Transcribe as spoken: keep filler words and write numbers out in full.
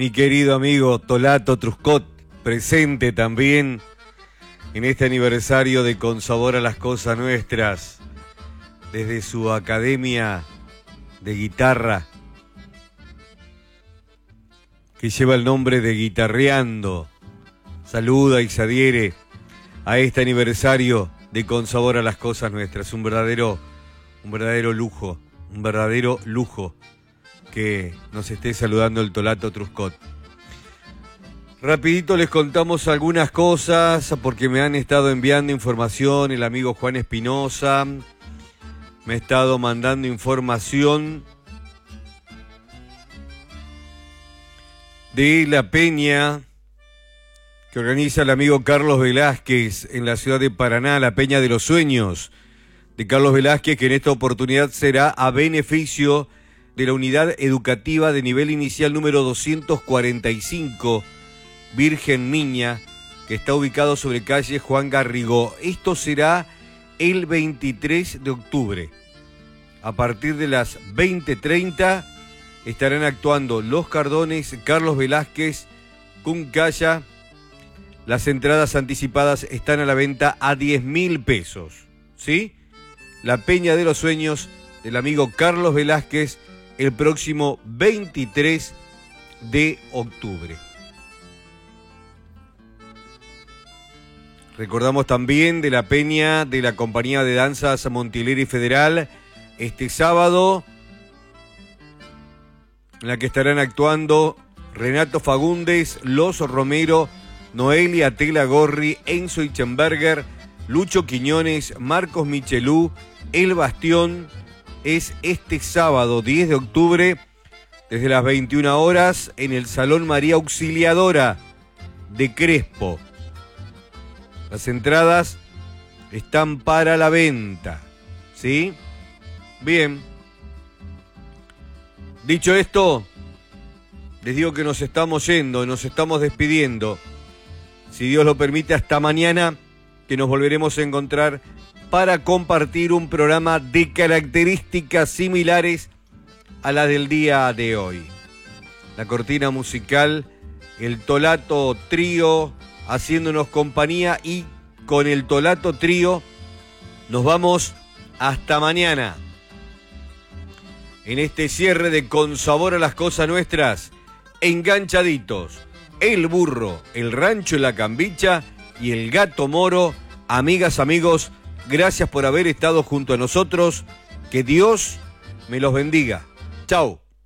mi querido amigo Tolato Truscott, presente también en este aniversario de Con Sabor a las Cosas Nuestras, desde su academia de guitarra, que lleva el nombre de Guitarreando. Saluda y se adhiere a este aniversario de Con Sabor a las Cosas Nuestras. Un verdadero, un verdadero lujo, un verdadero lujo que nos esté saludando el Tolato Truscott. Rapidito les contamos algunas cosas porque me han estado enviando información. El amigo Juan Espinosa me ha estado mandando información de la peña que organiza el amigo Carlos Velázquez en la ciudad de Paraná, la Peña de los Sueños de Carlos Velázquez, que en esta oportunidad será a beneficio de la unidad educativa de nivel inicial número doscientos cuarenta y cinco, Virgen Niña, que está ubicado sobre calle Juan Garrigó. Esto será el veintitrés de octubre. A partir de las veinte treinta estarán actuando Los Cardones, Carlos Velázquez, Cuncaya. Las entradas anticipadas están a la venta a diez mil pesos, ¿sí? La Peña de los Sueños del amigo Carlos Velázquez el próximo veintitrés de octubre. Recordamos también de la Peña de la Compañía de Danzas Montileri Federal este sábado, en la que estarán actuando Renato Fagundes, Los Romero, Noelia Telagorri, Enzo Ichenberger, Lucho Quiñones, Marcos Michelú. El Bastión es este sábado diez de octubre desde las veintiuna horas en el Salón María Auxiliadora de Crespo. Las entradas están para la venta, ¿sí? Bien. Dicho esto, les digo que nos estamos yendo, nos estamos despidiendo. Si Dios lo permite, hasta mañana, que nos volveremos a encontrar para compartir un programa de características similares a la del día de hoy. La cortina musical, el Tolato Trío haciéndonos compañía, y con el Tolato Trío nos vamos hasta mañana. En este cierre de Con Sabor a las Cosas Nuestras, enganchaditos, el burro, el rancho y la cambicha y el gato moro. Amigas, amigos, gracias por haber estado junto a nosotros. Que Dios me los bendiga. Chau.